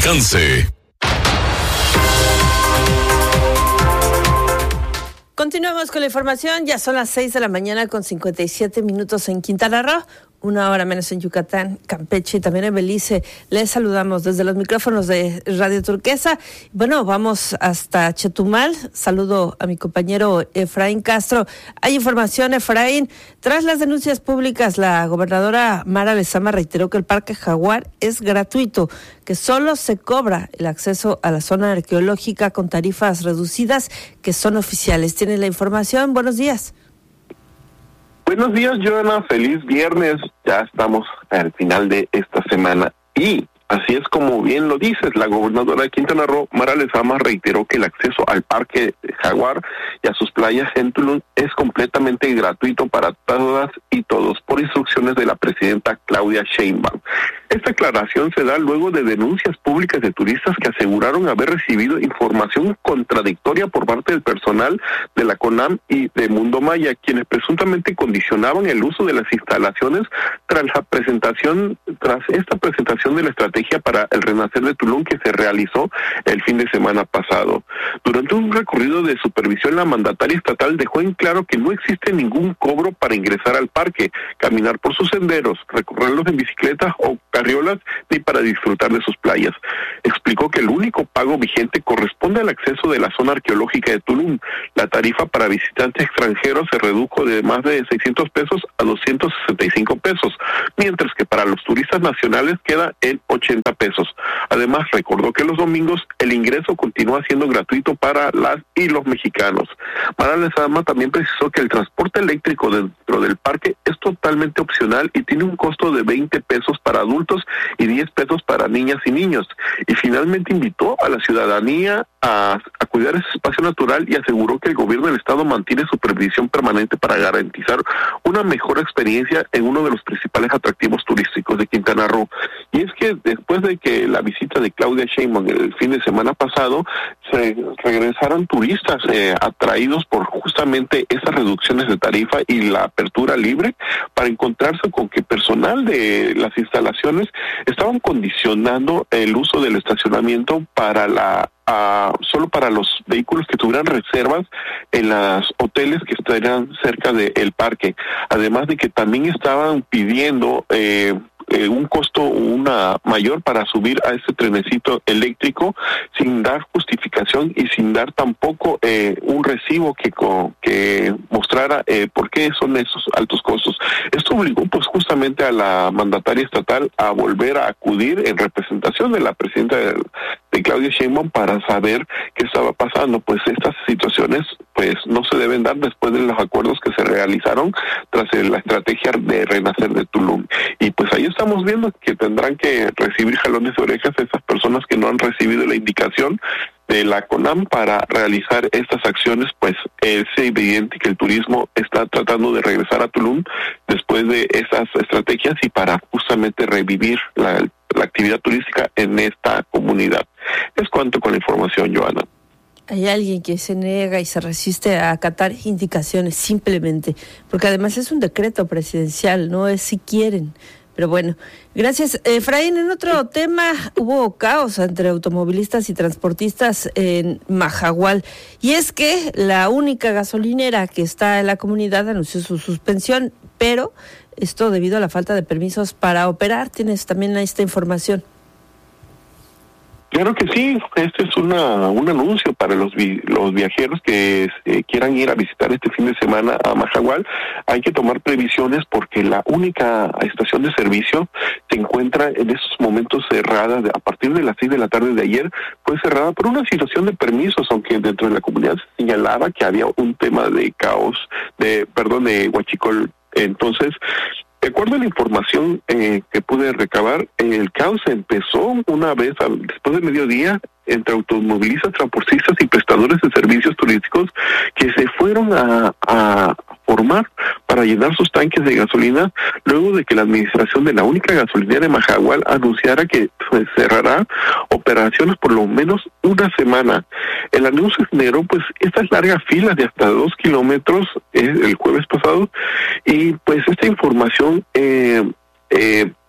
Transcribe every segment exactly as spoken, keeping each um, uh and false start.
alcance. Continuamos con la información. Ya son las seis de la mañana con cincuenta y siete minutos en Quintana Roo. Una hora menos en Yucatán, Campeche y también en Belice. Les saludamos desde los micrófonos de Radio Turquesa. Bueno, vamos hasta Chetumal. Saludo a mi compañero Efraín Castro. Hay información, Efraín. Tras las denuncias públicas, la gobernadora Mara Lezama reiteró que el Parque Jaguar es gratuito, que solo se cobra el acceso a la zona arqueológica con tarifas reducidas que son oficiales. ¿Tiene la información? Buenos días. Buenos días, Joana. Feliz viernes. Ya estamos al final de esta semana. Y así es como bien lo dices, la gobernadora de Quintana Roo, Mara Lezama, reiteró que el acceso al Parque Jaguar y a sus playas en Tulum es completamente gratuito para todas y todos, por instrucciones de la presidenta Claudia Sheinbaum. Esta aclaración se da luego de denuncias públicas de turistas que aseguraron haber recibido información contradictoria por parte del personal de la CONAM y de Mundo Maya, quienes presuntamente condicionaban el uso de las instalaciones tras la presentación, tras esta presentación de la estrategia para el renacer de Tulum que se realizó el fin de semana pasado. Durante un recorrido de supervisión, la mandataria estatal dejó en claro que no existe ningún cobro para ingresar al parque, caminar por sus senderos, recorrerlos en bicicleta o carriolas, ni para disfrutar de sus playas. Explicó que el único pago vigente corresponde al acceso de la zona arqueológica de Tulum. La tarifa para visitantes extranjeros se redujo de más de seiscientos pesos a doscientos sesenta y cinco pesos, mientras que para los turistas nacionales queda en ochenta pesos. Además, recordó que los domingos el ingreso continúa siendo gratuito para las y los mexicanos. Mara Lezama también precisó que el transporte eléctrico dentro del parque es totalmente opcional y tiene un costo de veinte pesos para adultos y diez pesos para niñas y niños. Y finalmente invitó a la ciudadanía a, a cuidar ese espacio natural y aseguró que el gobierno del estado mantiene supervisión permanente para garantizar una mejor experiencia en uno de los principales atractivos turísticos de Quintana Roo. Y es que después de que la visita de Claudia Sheinbaum el fin de semana pasado, se regresaron turistas eh, atraídos por justamente esas reducciones de tarifa y la apertura libre, para encontrarse con que personal de las instalaciones estaban condicionando el uso del estacionamiento para la a, solo para los vehículos que tuvieran reservas en los hoteles que estarían cerca del parque. Además de que también estaban pidiendo eh, Eh, un costo una mayor para subir a ese trenecito eléctrico sin dar justificación y sin dar tampoco eh, un recibo que co, que mostrara eh, por qué son esos altos costos. Esto obligó pues justamente a la mandataria estatal a volver a acudir en representación de la presidenta de, de Claudia Sheinbaum para saber qué estaba pasando. Pues estas situaciones pues no se deben dar después de los acuerdos que se realizaron tras la estrategia de renacer de Tulum. Y pues ahí estamos viendo que tendrán que recibir jalones de orejas esas personas que no han recibido la indicación de la CONAM para realizar estas acciones. Pues es evidente que el turismo está tratando de regresar a Tulum después de esas estrategias y para justamente revivir la, la actividad turística en esta comunidad. Es cuanto con la información, Joana. Hay alguien que se niega y se resiste a acatar indicaciones simplemente, porque además es un decreto presidencial, no es si quieren. Pero bueno, gracias. Efraín, en otro tema, hubo caos entre automovilistas y transportistas en Mahahual. Y es que la única gasolinera que está en la comunidad anunció su suspensión, pero esto debido a la falta de permisos para operar. ¿Tienes también esta información? Claro que sí, este es una un anuncio para los vi, los viajeros que eh, quieran ir a visitar este fin de semana a Mahahual. Hay que tomar previsiones porque la única estación de servicio se encuentra en estos momentos cerrada de, a partir de las seis de la tarde de ayer, fue cerrada por una situación de permisos, aunque dentro de la comunidad se señalaba que había un tema de caos, de perdón, de huachicol. Entonces, de acuerdo a la información eh, que pude recabar, el caos empezó una vez al, después del mediodía entre automovilistas, transportistas y prestadores de servicios turísticos que se fueron a, a formar para llenar sus tanques de gasolina luego de que la administración de la única gasolinera de Mahahual anunciara que pues, cerrará operaciones por lo menos una semana. El anuncio generó pues estas largas filas de hasta dos kilómetros eh, el jueves pasado y pues esta información eh, eh,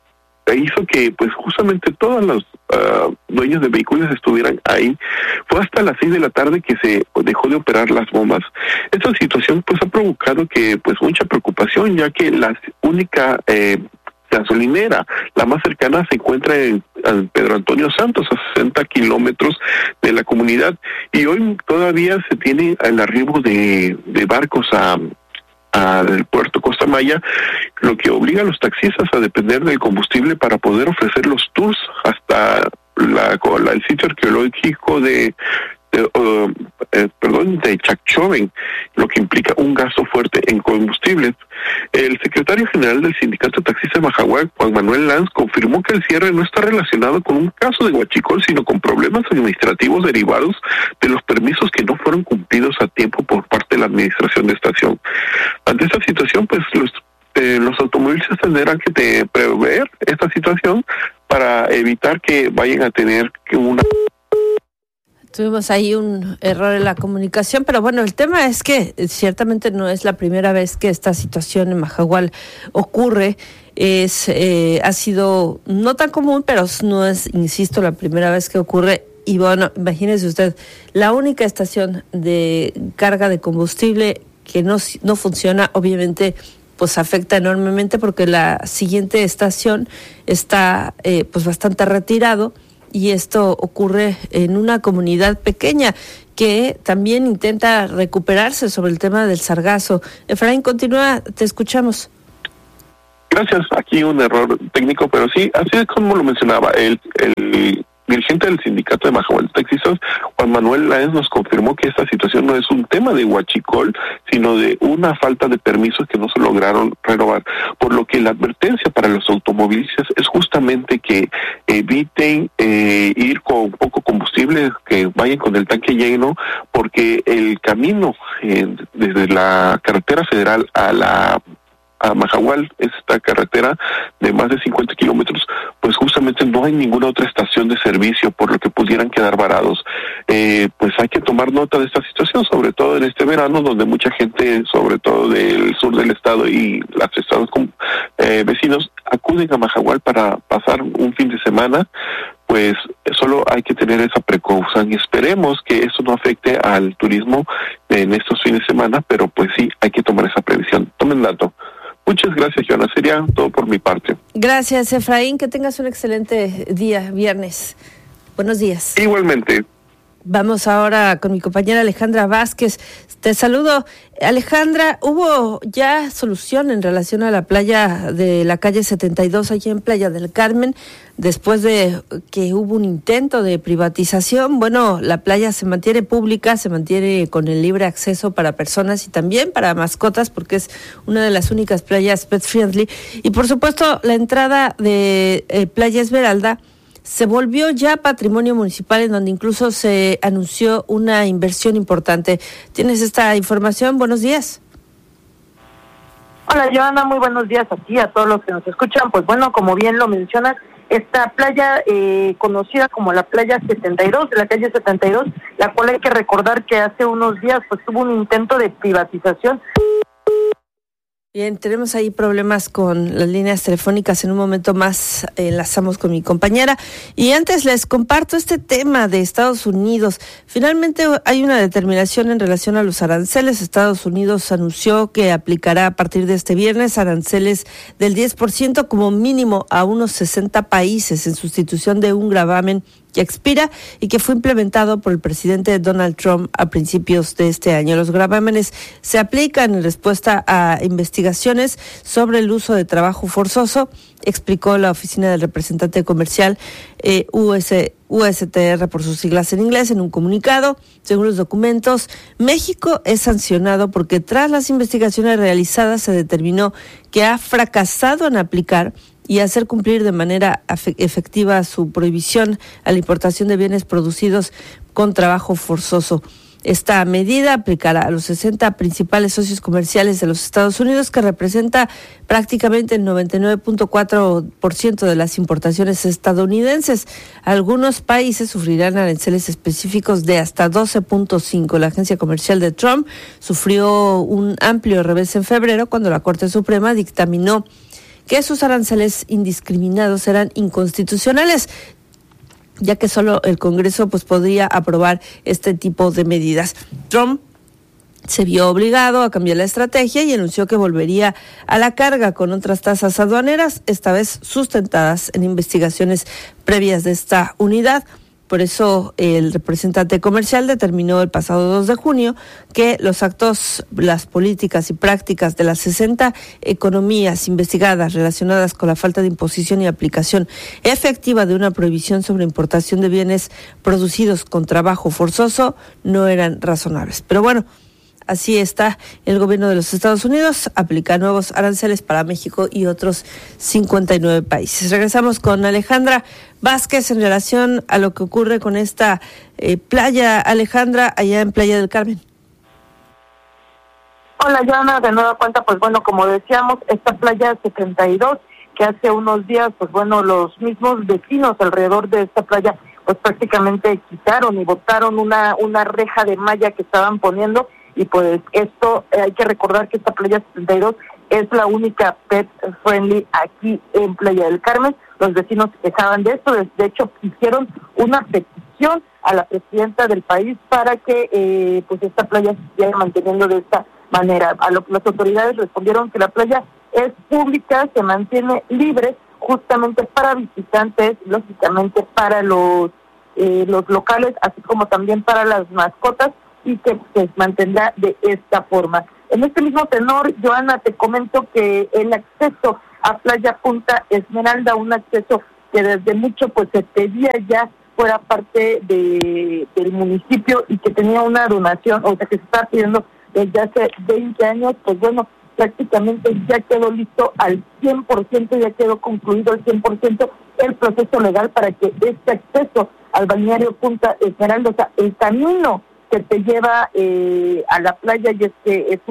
hizo que pues justamente todos los uh, dueños de vehículos estuvieran ahí. Fue hasta las seis de la tarde que se dejó de operar las bombas. Esta situación pues ha provocado que pues mucha preocupación, ya que la única eh, gasolinera, la más cercana, se encuentra en, en Pedro Antonio Santos, a sesenta kilómetros de la comunidad, y hoy todavía se tiene el arribo de, de barcos a al puerto Costa Maya, lo que obliga a los taxistas a depender del combustible para poder ofrecer los tours hasta la, la el sitio arqueológico de, de uh, eh, perdón, de Chacchoven, lo que implica un gasto fuerte en combustible. El secretario general del Sindicato Taxista de Majahual, Juan Manuel Lanz, confirmó que el cierre no está relacionado con un caso de huachicol, sino con problemas administrativos derivados de los permisos que no fueron cumplidos a tiempo por parte de la administración de estación. Ante esta situación, pues los eh, los automovilistas tendrán que te prever esta situación para evitar que vayan a tener que una... Tuvimos ahí un error en la comunicación, pero bueno, el tema es que ciertamente no es la primera vez que esta situación en Majahual ocurre. Es eh, ha sido no tan común, pero no es, insisto, la primera vez que ocurre. Y bueno, imagínese usted, la única estación de carga de combustible que no, no funciona, obviamente, pues afecta enormemente porque la siguiente estación está eh, pues bastante retirado. Y esto ocurre en una comunidad pequeña que también intenta recuperarse sobre el tema del sargazo. Efraín, continúa, te escuchamos. Gracias, aquí un error técnico, pero sí, así es como lo mencionaba, el, el dirigente del sindicato de Majahual Taxistas, Juan Manuel Láenz, nos confirmó que esta situación no es un tema de huachicol, sino de una falta de permisos que no se lograron renovar, por lo que la advertencia para los automovilistas es justamente que eviten eh, ir con poco combustible, que vayan con el tanque lleno, porque el camino eh, desde la carretera federal a la a Majahual, esta carretera de más de cincuenta kilómetros, pues justamente no hay ninguna otra estación de servicio, por lo que pudieran quedar varados. Eh, pues hay que tomar nota de esta situación, sobre todo en este verano, donde mucha gente, sobre todo del sur del estado y los estados eh, vecinos, acuden a Majahual para pasar un fin de semana. Pues solo hay que tener esa precaución y esperemos que eso no afecte al turismo en estos fines de semana, pero pues sí, hay que tomar esa previsión. Tomen dato. Muchas gracias, Joana. Sería todo por mi parte. Gracias, Efraín. Que tengas un excelente día, viernes. Buenos días. Igualmente. Vamos ahora con mi compañera Alejandra Vázquez. Te saludo. Alejandra, ¿hubo ya solución en relación a la playa de la calle setenta y dos, allí en Playa del Carmen, después de que hubo un intento de privatización? Bueno, la playa se mantiene pública, se mantiene con el libre acceso para personas y también para mascotas, porque es una de las únicas playas pet friendly. Y por supuesto, la entrada de eh, Playa Esmeralda se volvió ya patrimonio municipal, en donde incluso se anunció una inversión importante. ¿Tienes esta información? Buenos días. Hola, Joana, muy buenos días a ti, a todos los que nos escuchan. Pues bueno, como bien lo mencionas, esta playa eh, conocida como la playa setenta y dos, de la calle setenta y dos, la cual hay que recordar que hace unos días pues tuvo un intento de privatización. Bien, tenemos ahí problemas con las líneas telefónicas. En un momento más eh, enlazamos con mi compañera. Y antes les comparto este tema de Estados Unidos. Finalmente hay una determinación en relación a los aranceles. Estados Unidos anunció que aplicará a partir de este viernes aranceles del diez por ciento como mínimo a unos sesenta países en sustitución de un gravamen que expira y que fue implementado por el presidente Donald Trump a principios de este año. Los gravámenes se aplican en respuesta a investigaciones sobre el uso de trabajo forzoso, explicó la oficina del representante comercial eh, U S, U S T R por sus siglas en inglés en un comunicado. Según los documentos, México es sancionado porque tras las investigaciones realizadas se determinó que ha fracasado en aplicar y hacer cumplir de manera efectiva su prohibición a la importación de bienes producidos con trabajo forzoso. Esta medida aplicará a los sesenta principales socios comerciales de los Estados Unidos, que representa prácticamente el noventa y nueve punto cuatro por ciento de las importaciones estadounidenses. Algunos países sufrirán aranceles específicos de hasta doce punto cinco. La agencia comercial de Trump sufrió un amplio revés en febrero cuando la Corte Suprema dictaminó que sus aranceles indiscriminados eran inconstitucionales, ya que solo el Congreso pues podría aprobar este tipo de medidas. Trump se vio obligado a cambiar la estrategia y anunció que volvería a la carga con otras tasas aduaneras, esta vez sustentadas en investigaciones previas de esta unidad. Por eso el representante comercial determinó el pasado dos de junio que los actos, las políticas y prácticas de las sesenta economías investigadas relacionadas con la falta de imposición y aplicación efectiva de una prohibición sobre importación de bienes producidos con trabajo forzoso no eran razonables. Pero bueno, así está el gobierno de los Estados Unidos, aplica nuevos aranceles para México y otros cincuenta y nueve países. Regresamos con Alejandra Vázquez en relación a lo que ocurre con esta eh, playa, Alejandra, allá en Playa del Carmen. Hola, Joana, de nueva cuenta, pues bueno, como decíamos, esta playa setenta y dos, que hace unos días, pues bueno, los mismos vecinos alrededor de esta playa, pues prácticamente quitaron y botaron una, una reja de malla que estaban poniendo. Y pues esto, eh, hay que recordar que esta playa setenta y dos es la única pet friendly aquí en Playa del Carmen. Los vecinos se quejaban de esto, de, de hecho hicieron una petición a la presidenta del país para que eh, pues esta playa se siguiera manteniendo de esta manera. A lo que las autoridades respondieron que la playa es pública, se mantiene libre justamente para visitantes, lógicamente para los, eh, los locales, así como también para las mascotas, y que se mantendrá de esta forma. En este mismo tenor, Joana, te comento que el acceso a Playa Punta Esmeralda, un acceso que desde mucho pues se pedía ya fuera parte de del municipio y que tenía una donación, o sea que se estaba pidiendo desde hace veinte años, pues bueno, prácticamente ya quedó listo al cien por ciento, ya quedó concluido al cien por ciento el proceso legal para que este acceso al balneario Punta Esmeralda, o sea, el camino que te lleva eh, a la playa, y es que es